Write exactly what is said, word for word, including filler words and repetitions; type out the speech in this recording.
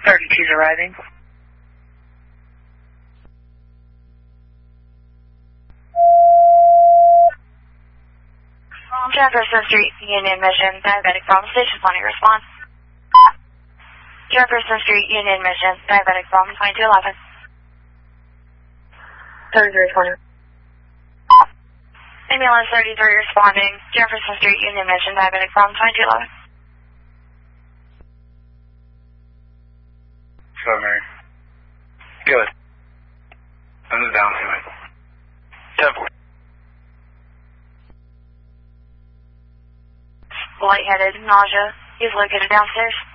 thirty-two's arriving. Jefferson Street, Union Mission, diabetic problem, station twenty, response. Jefferson Street, Union Mission, diabetic problem, twenty-two eleven. thirty-three twenty. Ambulance thirty-three responding, Jefferson Street, Union Mission, diabetic problem, twenty-two eleven. So, Mary. Good. I'm the down payment. ten four. Lightheaded, nausea, he's located downstairs.